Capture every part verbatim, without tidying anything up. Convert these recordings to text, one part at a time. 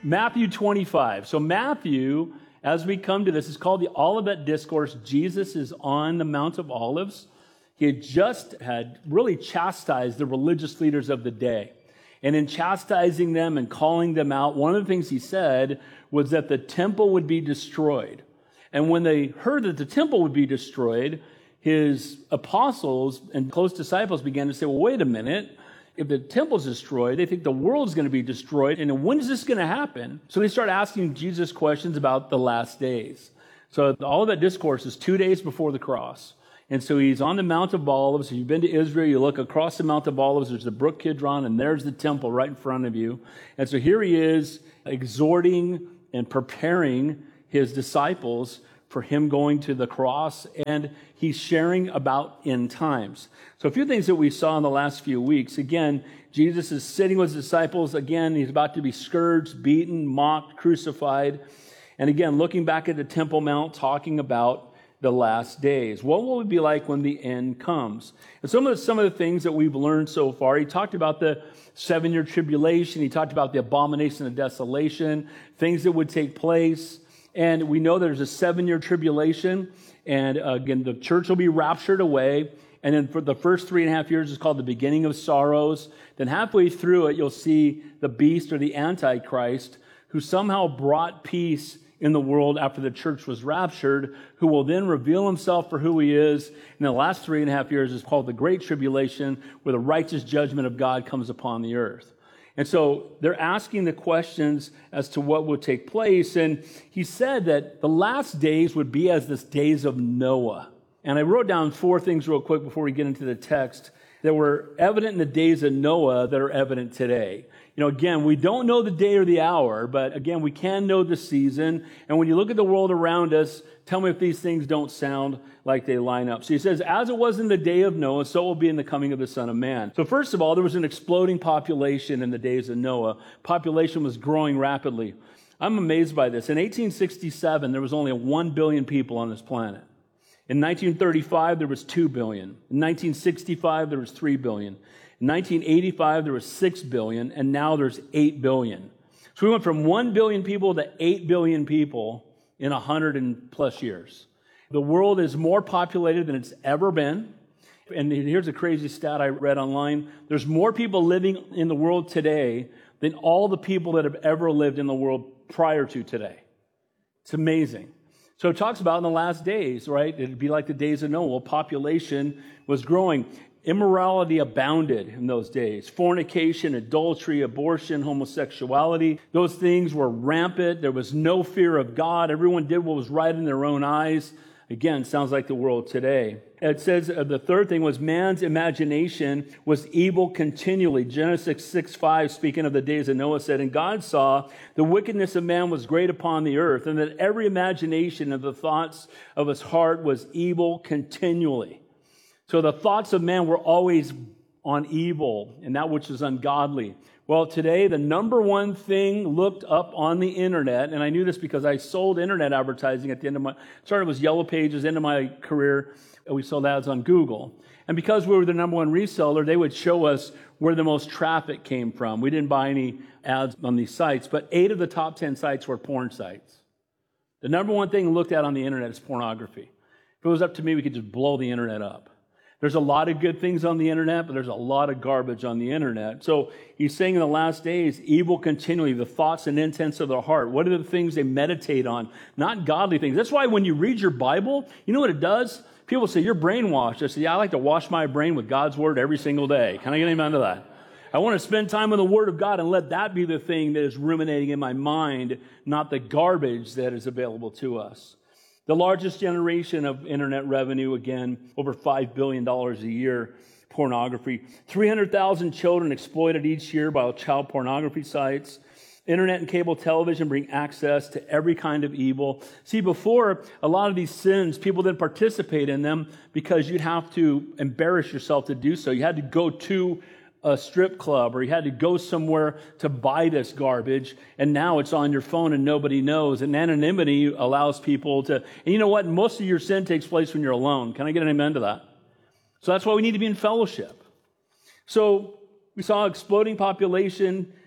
Matthew twenty-five. So Matthew, as we come to this, is called the Olivet Discourse. Jesus is on the Mount of Olives. He had just had really chastised the religious leaders of the day. And in chastising them and calling them out, one of the things he said was that the temple would be destroyed. And when they heard that the temple would be destroyed, his apostles and close disciples began to say, well, wait a minute. If the temple's destroyed, they think the world's going to be destroyed. And when is this going to happen? So they start asking Jesus questions about the last days. So all of that discourse is two days before the cross. And so he's on the Mount of Olives. If you've been to Israel, you look across the Mount of Olives, there's the Brook Kidron, and there's the temple right in front of you. And so here he is exhorting and preparing his disciples for him going to the cross, and he's sharing about end times. So a few things that we saw in the last few weeks. Again, Jesus is sitting with his disciples. Again, he's about to be scourged, beaten, mocked, crucified. And again, looking back at the Temple Mount, talking about the last days. What will it be like when the end comes? And some of the, some of the things that we've learned so far, he talked about the seven-year tribulation. He talked about the abomination of desolation, things that would take place. And we know there's a seven-year tribulation. And uh, again, the church will be raptured away. And then for the first three and a half years is called the beginning of sorrows. Then halfway through it, you'll see the beast or the Antichrist, who somehow brought peace in the world after the church was raptured, who will then reveal himself for who he is. In the last three and a half years is called the Great Tribulation, where the righteous judgment of God comes upon the earth. And so they're asking the questions as to what would take place. And he said that the last days would be as the days of Noah. And I wrote down four things real quick before we get into the text that were evident in the days of Noah that are evident today. You know, again, we don't know the day or the hour, but again, we can know the season. And when you look at the world around us, tell me if these things don't sound like they line up. So he says, as it was in the day of Noah, so it will be in the coming of the Son of Man. So first of all, there was an exploding population in the days of Noah. Population was growing rapidly. I'm amazed by this. In eighteen sixty-seven, there was only one billion people on this planet. In nineteen thirty-five, there was two billion. In nineteen sixty-five, there was three billion. In nineteen eighty-five, there was six billion, and now there's eight billion. So we went from one billion people to eight billion people in one hundred and plus years. The world is more populated than it's ever been. And here's a crazy stat I read online. There's more people living in the world today than all the people that have ever lived in the world prior to today. It's amazing. So it talks about in the last days, right? It'd be like the days of Noah. Population was growing. Immorality abounded in those days. Fornication, adultery, abortion, homosexuality. Those things were rampant. There was no fear of God. Everyone did what was right in their own eyes. Again, sounds like the world today. It says uh, the third thing was man's imagination was evil continually. Genesis six five, speaking of the days of Noah, said, and God saw the wickedness of man was great upon the earth, and that every imagination of the thoughts of his heart was evil continually. So the thoughts of man were always on evil and that which is ungodly. Well, today, the number one thing looked up on the internet, and I knew this because I sold internet advertising at the end of my, started with Yellow Pages, end of my career, we sold ads on Google. And because we were the number one reseller, they would show us where the most traffic came from. We didn't buy any ads on these sites, but eight of the top ten sites were porn sites. The number one thing looked at on the internet is pornography. If it was up to me, we could just blow the internet up. There's a lot of good things on the internet, but there's a lot of garbage on the internet. So he's saying in the last days, evil continually, the thoughts and intents of their heart. What are the things they meditate on? Not godly things. That's why when you read your Bible, you know what it does? People say, you're brainwashed. I say, yeah, I like to wash my brain with God's Word every single day. Can I get amen to that? I want to spend time with the Word of God and let that be the thing that is ruminating in my mind, not the garbage that is available to us. The largest generation of internet revenue, again, over five billion dollars a year, pornography. three hundred thousand children exploited each year by child pornography sites. Internet and cable television bring access to every kind of evil. See, before, a lot of these sins, people didn't participate in them because you'd have to embarrass yourself to do so. You had to go to a strip club, or you had to go somewhere to buy this garbage, and now it's on your phone and nobody knows. And anonymity allows people to, and you know what? Most of your sin takes place when you're alone. Can I get an amen to that? So that's why we need to be in fellowship. So we saw exploding population.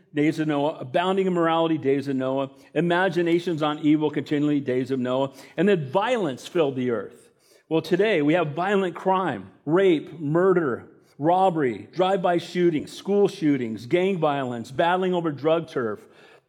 days of Noah. Abounding immorality, days of Noah. Imaginations on evil continually, days of Noah. And then violence filled the earth. Well, today we have violent crime, rape, murder, robbery, drive-by shootings, school shootings, gang violence, battling over drug turf,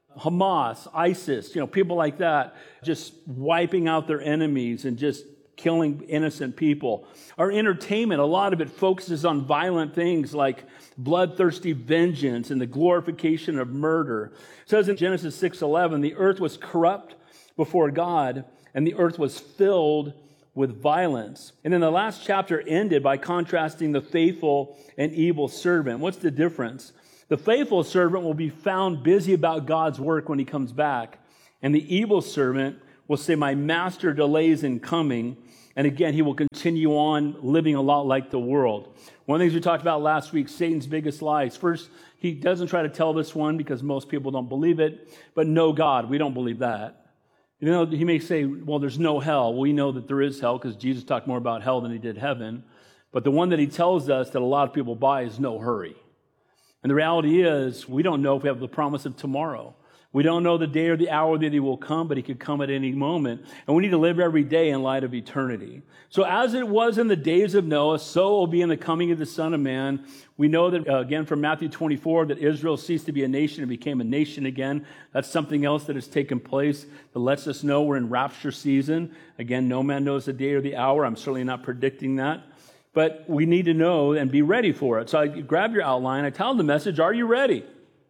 Hamas, ISIS, you know, people like that, just wiping out their enemies and just killing innocent people. Our entertainment, a lot of it focuses on violent things like bloodthirsty vengeance and the glorification of murder. It says in Genesis six eleven, the earth was corrupt before God, and the earth was filled with violence. And then the last chapter ended by contrasting the faithful and evil servant. What's the difference? The faithful servant will be found busy about God's work when he comes back. And the evil servant will say, my master delays in coming. And again, he will continue on living a lot like the world. One of the things we talked about last week, Satan's biggest lies. First, he doesn't try to tell this one because most people don't believe it. But no God, we don't believe that. You know, he may say, well, there's no hell. We know that there is hell because Jesus talked more about hell than he did heaven. But the one that he tells us that a lot of people buy is no hurry. And the reality is, we don't know if we have the promise of tomorrow. We don't know the day or the hour that he will come, but he could come at any moment. And we need to live every day in light of eternity. So as it was in the days of Noah, so it will be in the coming of the Son of Man. We know that, uh, again, from Matthew twenty-four, that Israel ceased to be a nation and became a nation again. That's something else that has taken place that lets us know we're in rapture season. Again, no man knows the day or the hour. I'm certainly not predicting that. But we need to know and be ready for it. So I grab your outline. I tell them the message, are you ready?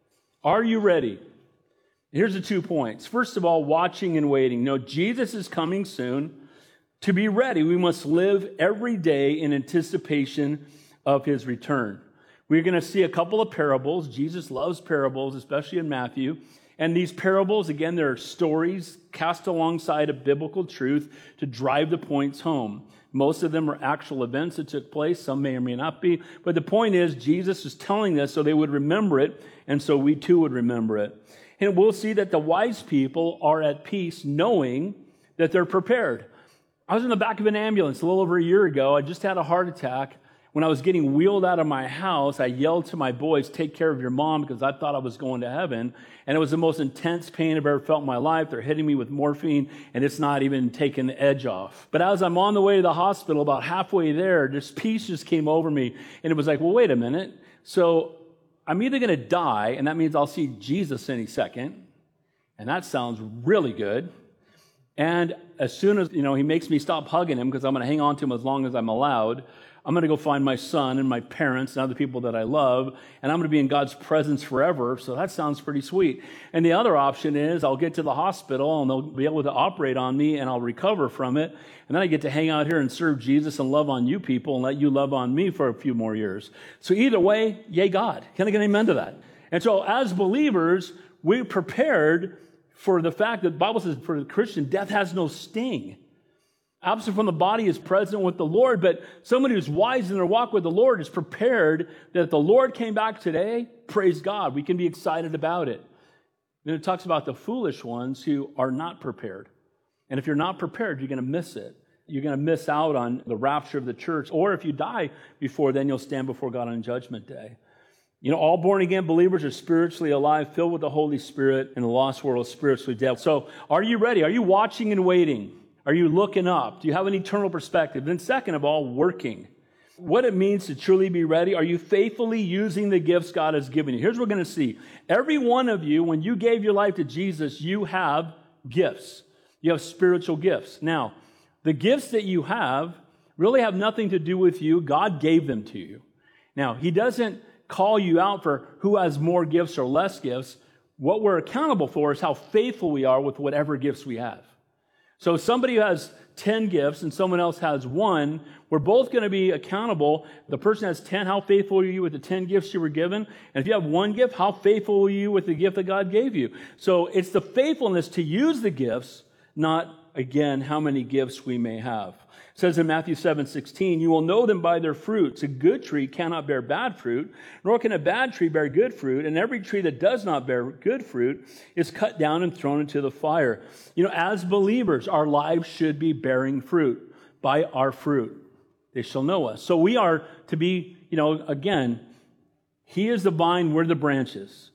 Are you ready? Here's the two points. First of all, watching and waiting. No, Jesus is coming soon. To be ready, we must live every day in anticipation of his return. We're going to see a couple of parables. Jesus loves parables, especially in Matthew. And these parables, again, they're stories cast alongside a biblical truth to drive the points home. Most of them are actual events that took place. Some may or may not be. But the point is, Jesus is telling this so they would remember it, and so we too would remember it. And we'll see that the wise people are at peace knowing that they're prepared. I was in the back of an ambulance a little over a year ago. I just had a heart attack. When I was getting wheeled out of my house, I yelled to my boys, take care of your mom, because I thought I was going to heaven. And it was the most intense pain I've ever felt in my life. They're hitting me with morphine, and it's not even taking the edge off. But as I'm on the way to the hospital, about halfway there, this peace just came over me. And it was like, well, wait a minute. So I'm either going to die, and that means I'll see Jesus any second. And that sounds really good. And as soon as, you know, he makes me stop hugging him because I'm going to hang on to him as long as I'm allowed, I'm going to go find my son and my parents and other people that I love, and I'm going to be in God's presence forever. So that sounds pretty sweet. And the other option is I'll get to the hospital and they'll be able to operate on me and I'll recover from it. And then I get to hang out here and serve Jesus and love on you people and let you love on me for a few more years. So either way, yay God. Can I get an amen to that? And so as believers, we're prepared for the fact that the Bible says for the Christian, death has no sting. Absent from the body is present with the Lord, but somebody who's wise in their walk with the Lord is prepared that if the Lord came back today, praise God, we can be excited about it. Then it talks about the foolish ones who are not prepared. And if you're not prepared, you're going to miss it. You're going to miss out on the rapture of the church. Or if you die before then, you'll stand before God on Judgment Day. You know, all born-again believers are spiritually alive, filled with the Holy Spirit, and the lost world is spiritually dead. So are you ready? Are you watching and waiting? Are you looking up? Do you have an eternal perspective? Then second of all, working. What it means to truly be ready. Are you faithfully using the gifts God has given you? Here's what we're going to see. Every one of you, when you gave your life to Jesus, you have gifts. You have spiritual gifts. Now, the gifts that you have really have nothing to do with you. God gave them to you. Now, he doesn't call you out for who has more gifts or less gifts. What we're accountable for is how faithful we are with whatever gifts we have. So if somebody who has ten gifts and someone else has one, we're both going to be accountable. The person has ten, how faithful are you with the ten gifts you were given? And if you have one gift, how faithful are you with the gift that God gave you? So it's the faithfulness to use the gifts, not, again, how many gifts we may have. It says in Matthew seven sixteen, you will know them by their fruits. A good tree cannot bear bad fruit, nor can a bad tree bear good fruit. And every tree that does not bear good fruit is cut down and thrown into the fire. You know, as believers, our lives should be bearing fruit. By our fruit, they shall know us. So we are to be, you know, again, he is the vine, we're the branches.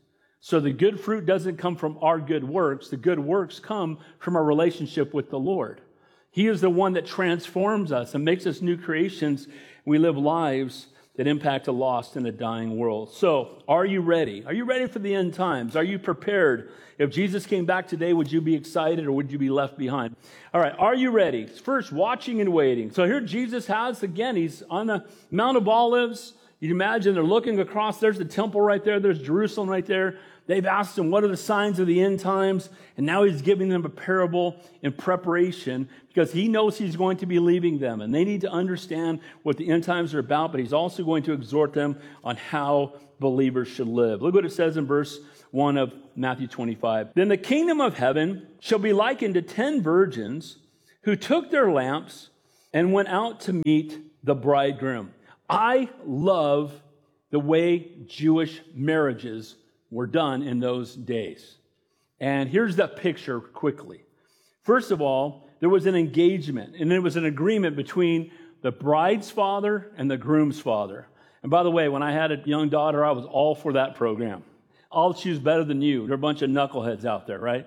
So the good fruit doesn't come from our good works. The good works come from our relationship with the Lord. He is the one that transforms us and makes us new creations. We live lives that impact a lost and a dying world. So, are you ready? Are you ready for the end times? Are you prepared? If Jesus came back today, would you be excited or would you be left behind? All right, are you ready? First, watching and waiting. So here Jesus has, again, he's on the Mount of Olives. You can imagine they're looking across. There's the temple right there. There's Jerusalem right there. They've asked him, what are the signs of the end times? And now he's giving them a parable in preparation because he knows he's going to be leaving them. And they need to understand what the end times are about, but he's also going to exhort them on how believers should live. Look what it says in verse one of Matthew twenty-five. Then the kingdom of heaven shall be likened to ten virgins who took their lamps and went out to meet the bridegroom. I love the way Jewish marriages were done in those days. And here's that picture quickly. First of all, there was an engagement, and it was an agreement between the bride's father and the groom's father. And by the way, when I had a young daughter, I was all for that program. I'll choose better than you. There are a bunch of knuckleheads out there, right?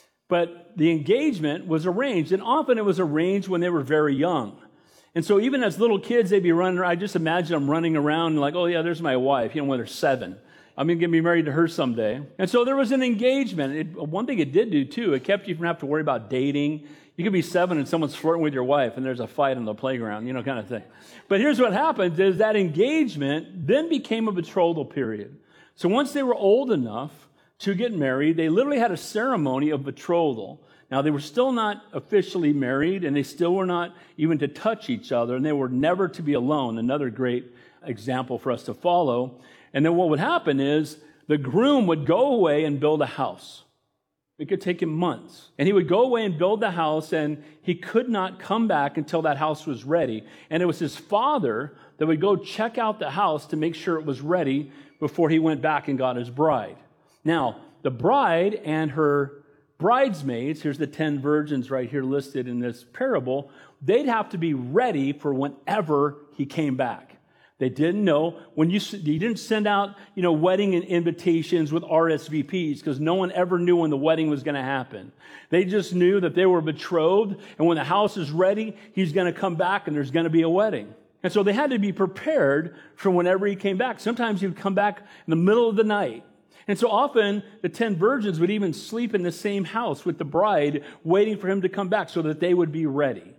But the engagement was arranged, and often it was arranged when they were very young. And so even as little kids, they'd be running around. I just imagine them running around and like, oh yeah, there's my wife, you know, when they're seven. I'm going to be married to her someday. And so there was an engagement. It, one thing it did do, too, it kept you from having to worry about dating. You could be seven and someone's flirting with your wife and there's a fight on the playground, you know, kind of thing. But here's what happened is that engagement then became a betrothal period. So once they were old enough to get married, they literally had a ceremony of betrothal. Now, they were still not officially married, and they still were not even to touch each other, and they were never to be alone. Another great example for us to follow. And then what would happen is the groom would go away and build a house. It could take him months. And he would go away and build the house, and he could not come back until that house was ready. And it was his father that would go check out the house to make sure it was ready before he went back and got his bride. Now, the bride and her bridesmaids, here's the ten virgins right here listed in this parable, they'd have to be ready for whenever he came back. They didn't know when you you didn't send out, you know, wedding invitations with R S V Ps because no one ever knew when the wedding was going to happen. They just knew that they were betrothed, and when the house is ready, he's going to come back and there's going to be a wedding. And so they had to be prepared for whenever he came back. Sometimes he would come back in the middle of the night. And so often the ten virgins would even sleep in the same house with the bride, waiting for him to come back so that they would be ready.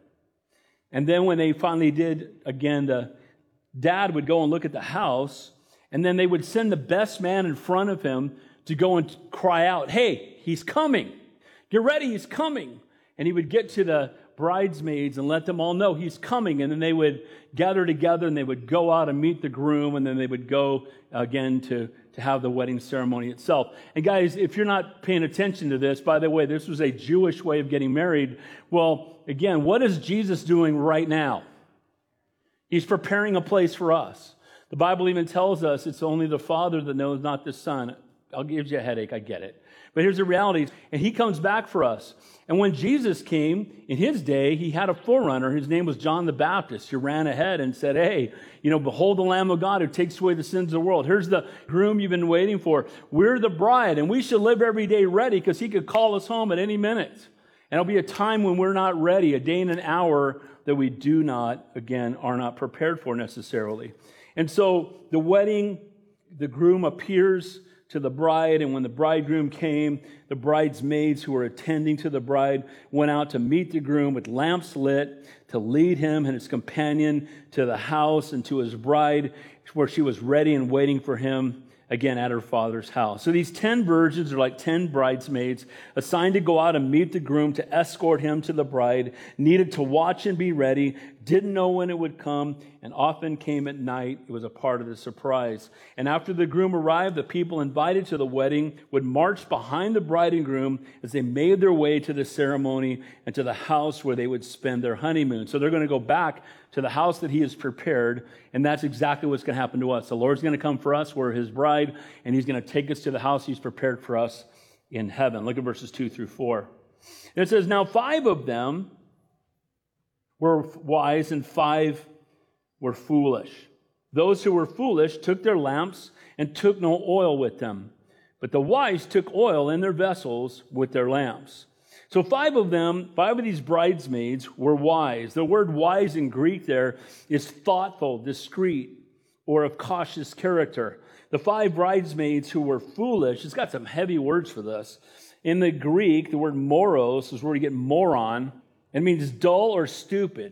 And then when they finally did, again, the dad would go and look at the house, and then they would send the best man in front of him to go and cry out, hey, he's coming. Get ready, he's coming. And he would get to the bridesmaids and let them all know he's coming. And then they would gather together and they would go out and meet the groom, and then they would go again to, to have the wedding ceremony itself. And guys, if you're not paying attention to this, by the way, this was a Jewish way of getting married. Well, again, what is Jesus doing right now? He's preparing a place for us. The Bible even tells us it's only the Father that knows, not the Son. I'll give you a headache, I get it. But here's the reality, and he comes back for us. And when Jesus came, in his day, he had a forerunner. His name was John the Baptist, who ran ahead and said, hey, you know, behold the Lamb of God who takes away the sins of the world. Here's the groom you've been waiting for. We're the bride, and we should live every day ready because he could call us home at any minute. And it'll be a time when we're not ready, a day and an hour that we do not, again, are not prepared for necessarily. And so the wedding, the groom appears to the bride, and when the bridegroom came, the bridesmaids who were attending to the bride went out to meet the groom with lamps lit to lead him and his companion to the house and to his bride, where she was ready and waiting for him, again, at her father's house. So these ten virgins are like ten bridesmaids assigned to go out and meet the groom, to escort him to the bride, needed to watch and be ready, didn't know when it would come, and often came at night. It was a part of the surprise. And after the groom arrived, the people invited to the wedding would march behind the bride and groom as they made their way to the ceremony and to the house where they would spend their honeymoon. So they're going to go back to the house that he has prepared, and that's exactly what's going to happen to us. The Lord's going to come for us. We're his bride, and he's going to take us to the house he's prepared for us in heaven. Look at verses two through four. And it says, now five of them were wise and five were foolish. Those who were foolish took their lamps and took no oil with them. But the wise took oil in their vessels with their lamps. So five of them, five of these bridesmaids were wise. The word wise in Greek there is thoughtful, discreet, or of cautious character. The five bridesmaids who were foolish, it's got some heavy words for this. In the Greek, the word moros is where you get moron. It means dull or stupid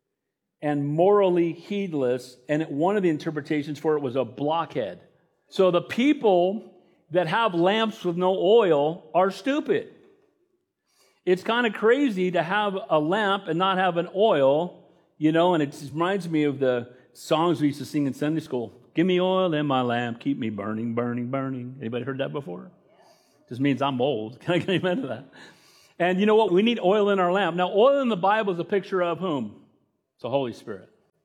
and morally heedless. And one of the interpretations for it was a blockhead. So the people that have lamps with no oil are stupid. It's kind of crazy to have a lamp and not have an oil, you know, and it reminds me of the songs we used to sing in Sunday school. Give me oil in my lamp, keep me burning, burning, burning. Anybody heard that before? Just means I'm old. Can I get amen to that? And you know what? We need oil in our lamp. Now, oil in the Bible is a picture of whom? It's the Holy Spirit.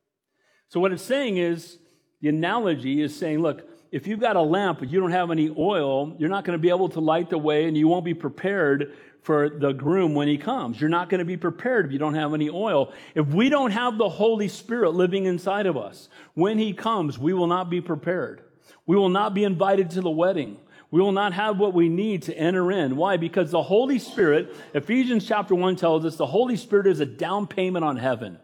So what it's saying is, the analogy is saying, look, if you've got a lamp but you don't have any oil, you're not going to be able to light the way, and you won't be prepared for the groom when he comes. You're not going to be prepared if you don't have any oil. If we don't have the Holy Spirit living inside of us, when he comes, we will not be prepared. We will not be invited to the wedding. We will not have what we need to enter in. Why? Because the Holy Spirit, Ephesians chapter one tells us the Holy Spirit is a down payment on heaven.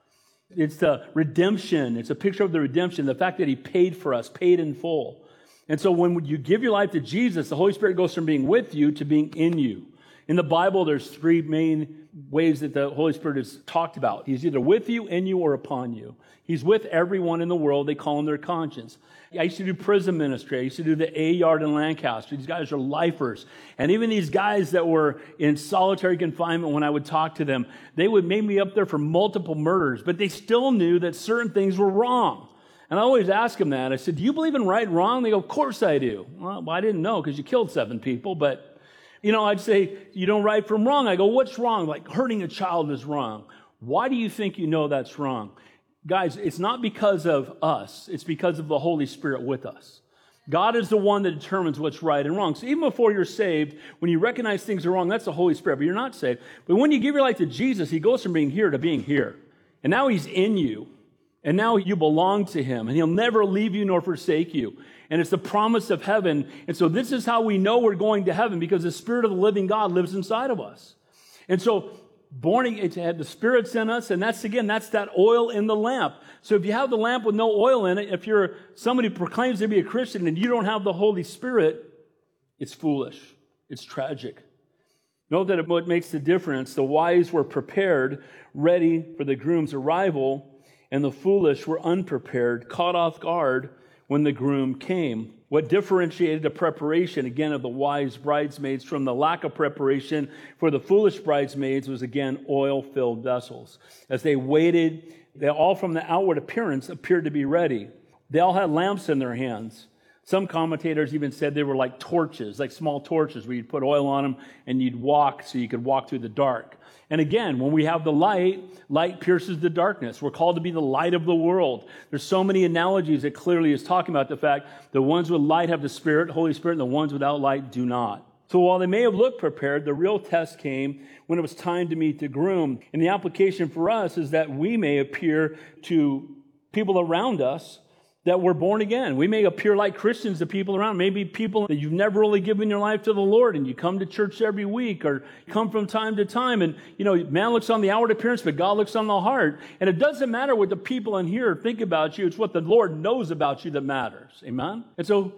It's the redemption. It's a picture of the redemption, the fact that he paid for us, paid in full. And so when you give your life to Jesus, the Holy Spirit goes from being with you to being in you. In the Bible, there's three main ways that the Holy Spirit is talked about. He's either with you, in you, or upon you. He's with everyone in the world. They call him their conscience. I used to do prison ministry. I used to do the A Yard in Lancaster. These guys are lifers. And even these guys that were in solitary confinement, when I would talk to them, they would make me up there for multiple murders, but they still knew that certain things were wrong. And I always ask them that. I said, do you believe in right and wrong? They go, of course I do. Well, I didn't know because you killed seven people, but you know, I'd say, you don't right from wrong. I go, what's wrong? Like hurting a child is wrong. Why do you think you know that's wrong? Guys, it's not because of us. It's because of the Holy Spirit with us. God is the one that determines what's right and wrong. So even before you're saved, when you recognize things are wrong, that's the Holy Spirit, but you're not saved. But when you give your life to Jesus, he goes from being here to being here. And now he's in you. And now you belong to him. And he'll never leave you nor forsake you. And it's the promise of heaven. And so this is how we know we're going to heaven, because the Spirit of the living God lives inside of us. And so born again, had the Spirit's in us, and that's, again, that's that oil in the lamp. So if you have the lamp with no oil in it, if you're somebody who proclaims to be a Christian and you don't have the Holy Spirit, it's foolish. It's tragic. Note that what makes the difference, the wise were prepared, ready for the groom's arrival, and the foolish were unprepared, caught off guard when the groom came. What differentiated the preparation, again, of the wise bridesmaids from the lack of preparation for the foolish bridesmaids was, again, oil-filled vessels. As they waited, they all from the outward appearance appeared to be ready. They all had lamps in their hands. Some commentators even said they were like torches, like small torches where you'd put oil on them and you'd walk so you could walk through the dark. And again, when we have the light, light pierces the darkness. We're called to be the light of the world. There's so many analogies that clearly is talking about the fact the ones with light have the Spirit, Holy Spirit, and the ones without light do not. So while they may have looked prepared, the real test came when it was time to meet the groom. And the application for us is that we may appear to people around us that we're born again. We may appear like Christians to people around, maybe people that you've never really given your life to the Lord, and you come to church every week or come from time to time, and you know, man looks on the outward appearance, but God looks on the heart. And it doesn't matter what the people in here think about you, it's what the Lord knows about you that matters. Amen? And so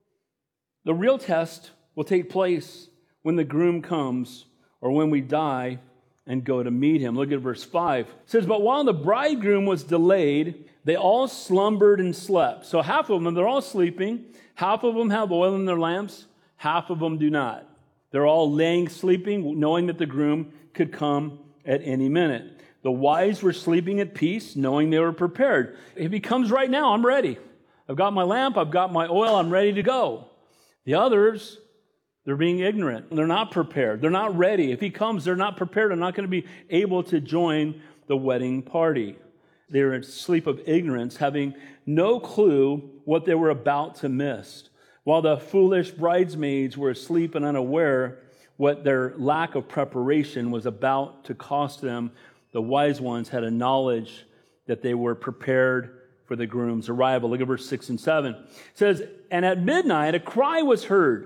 the real test will take place when the groom comes or when we die and go to meet him. Look at verse five. It says, but while the bridegroom was delayed, they all slumbered and slept. So half of them, they're all sleeping. Half of them have oil in their lamps. Half of them do not. They're all laying, sleeping, knowing that the groom could come at any minute. The wise were sleeping at peace, knowing they were prepared. If he comes right now, I'm ready. I've got my lamp. I've got my oil. I'm ready to go. The others, they're being ignorant. They're not prepared. They're not ready. If he comes, they're not prepared. They're not going to be able to join the wedding party. They're in sleep of ignorance, having no clue what they were about to miss. While the foolish bridesmaids were asleep and unaware what their lack of preparation was about to cost them, the wise ones had a knowledge that they were prepared for the groom's arrival. Look at verse six and seven. It says, and at midnight a cry was heard,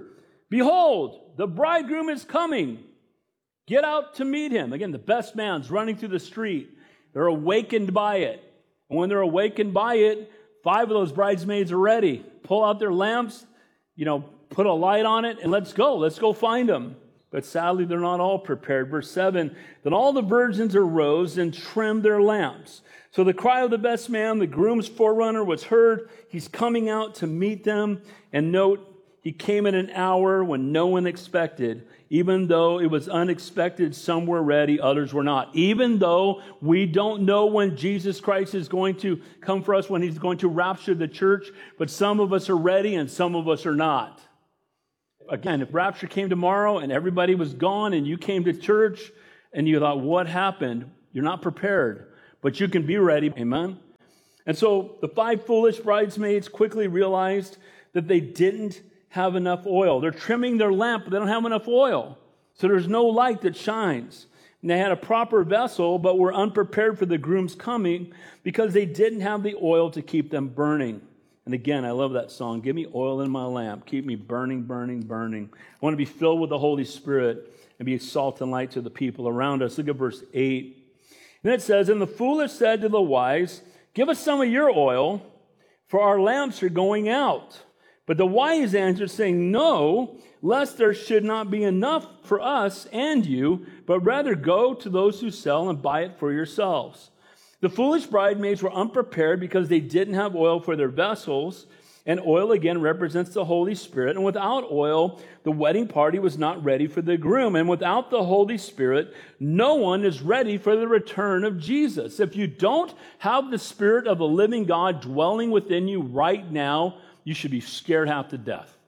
Behold, the bridegroom is coming. Get out to meet him. Again, the best man's running through the street. They're awakened by it. And when they're awakened by it, five of those bridesmaids are ready. Pull out their lamps, you know, put a light on it, and let's go. Let's go find him. But sadly, they're not all prepared. Verse seven, then all the virgins arose and trimmed their lamps. So the cry of the best man, the groom's forerunner, was heard. He's coming out to meet them. And note, he came at an hour when no one expected. Even though it was unexpected, some were ready, others were not. Even though we don't know when Jesus Christ is going to come for us, when he's going to rapture the church, but some of us are ready and some of us are not. Again, if rapture came tomorrow and everybody was gone and you came to church and you thought, what happened? You're not prepared, but you can be ready. Amen? And so the five foolish bridesmaids quickly realized that they didn't have enough oil. They're trimming their lamp, but they don't have enough oil. So there's no light that shines. And they had a proper vessel, but were unprepared for the groom's coming because they didn't have the oil to keep them burning. And again, I love that song. Give me oil in my lamp. Keep me burning, burning, burning. I want to be filled with the Holy Spirit and be salt and light to the people around us. Look at verse eight. And it says, and the foolish said to the wise, give us some of your oil, for our lamps are going out. But the wise answered, saying, no, lest there should not be enough for us and you, but rather go to those who sell and buy it for yourselves. The foolish bridesmaids were unprepared because they didn't have oil for their vessels, and oil again represents the Holy Spirit. And without oil, the wedding party was not ready for the groom. And without the Holy Spirit, no one is ready for the return of Jesus. If you don't have the Spirit of the living God dwelling within you right now, you should be scared half to death.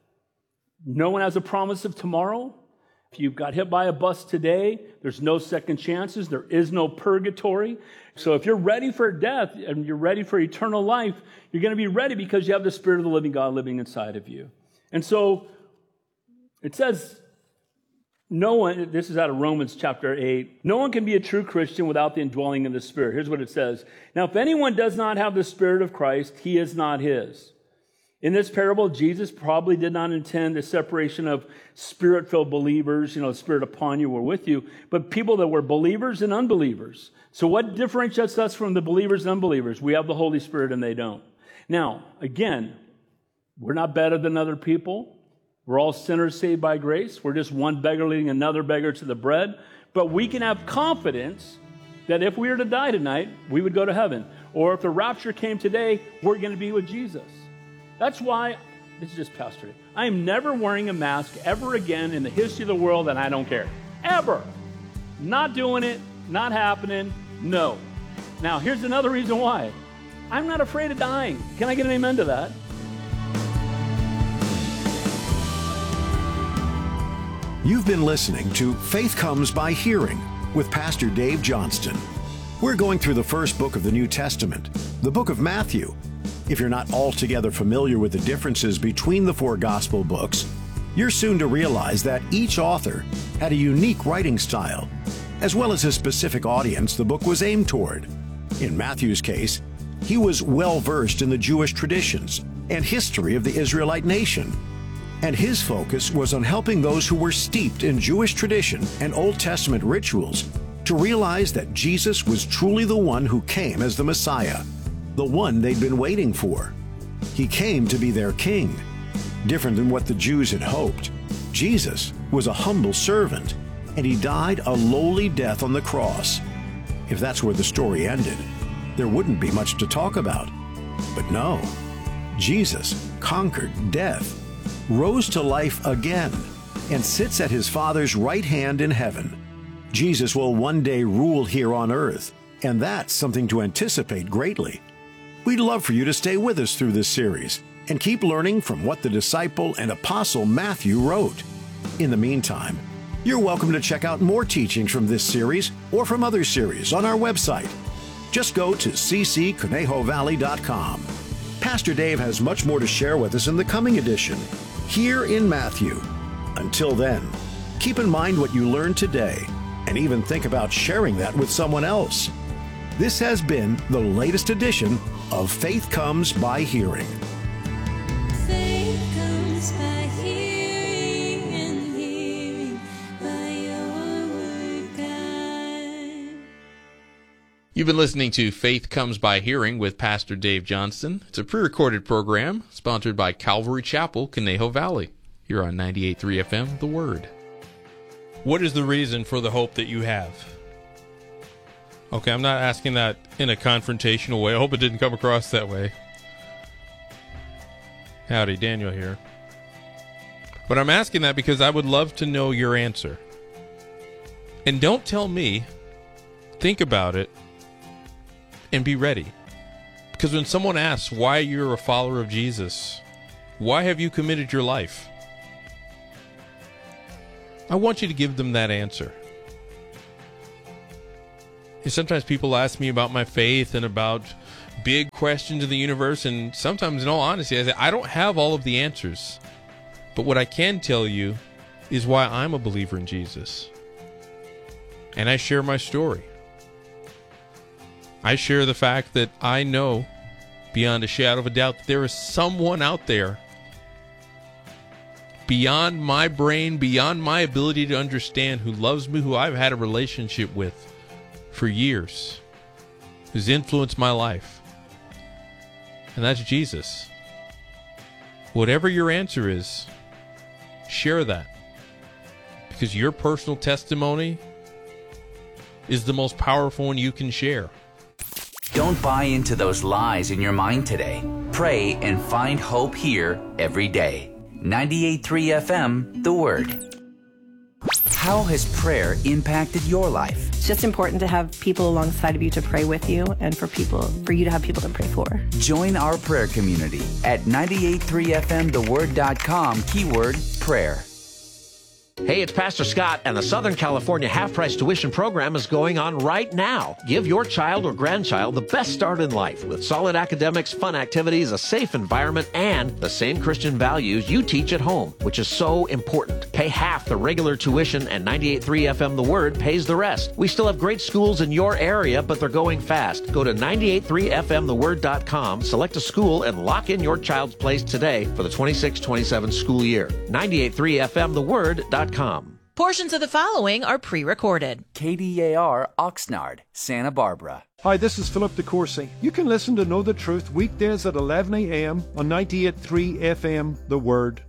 No one has a promise of tomorrow. If you got hit by a bus today, there's no second chances. There is no purgatory. So if you're ready for death and you're ready for eternal life, you're going to be ready because you have the Spirit of the living God living inside of you. And so it says, no one, this is out of Romans chapter eight, no one can be a true Christian without the indwelling of the Spirit. Here's what it says. Now, if anyone does not have the Spirit of Christ, he is not his. In this parable, Jesus probably did not intend the separation of Spirit-filled believers, you know, the Spirit upon you or with you, but people that were believers and unbelievers. So what differentiates us from the believers and unbelievers? We have the Holy Spirit and they don't. Now, again, we're not better than other people. We're all sinners saved by grace. We're just one beggar leading another beggar to the bread. But we can have confidence that if we were to die tonight, we would go to heaven. Or if the rapture came today, we're going to be with Jesus. That's why, this is just Pastor Dave, I am never wearing a mask ever again in the history of the world, and I don't care. Ever. Not doing it, not happening, no. Now, here's another reason why. I'm not afraid of dying. Can I get an amen to that? You've been listening to Faith Comes by Hearing with Pastor Dave Johnston. We're going through the first book of the New Testament, the book of Matthew. If you're not altogether familiar with the differences between the four gospel books, you're soon to realize that each author had a unique writing style, as well as a specific audience the book was aimed toward. In Matthew's case, he was well-versed in the Jewish traditions and history of the Israelite nation, and his focus was on helping those who were steeped in Jewish tradition and Old Testament rituals to realize that Jesus was truly the one who came as the Messiah, the one they'd been waiting for. He came to be their king. Different than what the Jews had hoped, Jesus was a humble servant, and he died a lowly death on the cross. If that's where the story ended, there wouldn't be much to talk about. But no, Jesus conquered death, rose to life again, and sits at his Father's right hand in heaven. Jesus will one day rule here on earth, and that's something to anticipate greatly. We'd love for you to stay with us through this series and keep learning from what the disciple and apostle Matthew wrote. In the meantime, you're welcome to check out more teachings from this series or from other series on our website. Just go to c c conejo valley dot com. Pastor Dave has much more to share with us in the coming edition, here in Matthew. Until then, keep in mind what you learned today and even think about sharing that with someone else. This has been the latest edition of Faith Comes by Hearing. Faith comes by hearing. You've been listening to Faith Comes by Hearing with Pastor Dave Johnston. It's a pre-recorded program sponsored by Calvary Chapel, Conejo Valley. Here on ninety-eight point three F M, The Word. What is the reason for the hope that you have? Okay, I'm not asking that in a confrontational way. I hope it didn't come across that way. Howdy, Daniel here. But I'm asking that because I would love to know your answer. And don't tell me. Think about it. And be ready. Because when someone asks why you're a follower of Jesus, why have you committed your life? I want you to give them that answer. And sometimes people ask me about my faith and about big questions of the universe, and sometimes, in all honesty, I say, I don't have all of the answers. But what I can tell you is why I'm a believer in Jesus. And I share my story. I share the fact that I know, beyond a shadow of a doubt, that there is someone out there beyond my brain, beyond my ability to understand, who loves me, who I've had a relationship with for years, who's influenced my life. And that's Jesus. Whatever your answer is, share that. Because your personal testimony is the most powerful one you can share. Don't buy into those lies in your mind today. Pray and find hope here every day. ninety-eight point three F M, The Word. How has prayer impacted your life? It's just important to have people alongside of you to pray with you, and for people, for you to have people to pray for. Join our prayer community at ninety-eight point three F M the word dot com, keyword prayer. Hey, it's Pastor Scott, and the Southern California half-price tuition program is going on right now. Give your child or grandchild the best start in life with solid academics, fun activities, a safe environment, and the same Christian values you teach at home, which is so important. Pay half the regular tuition, and ninety-eight point three F M The Word pays the rest. We still have great schools in your area, but they're going fast. Go to ninety-eight point three F M the word dot com, select a school, and lock in your child's place today for the twenty-six twenty-seven school year. ninety-eight point three F M the word dot com. Portions of the following are pre-recorded. K D A R Oxnard, Santa Barbara. Hi, this is Philip DeCourcy. You can listen to Know the Truth weekdays at eleven a.m. on ninety-eight point three F M The Word.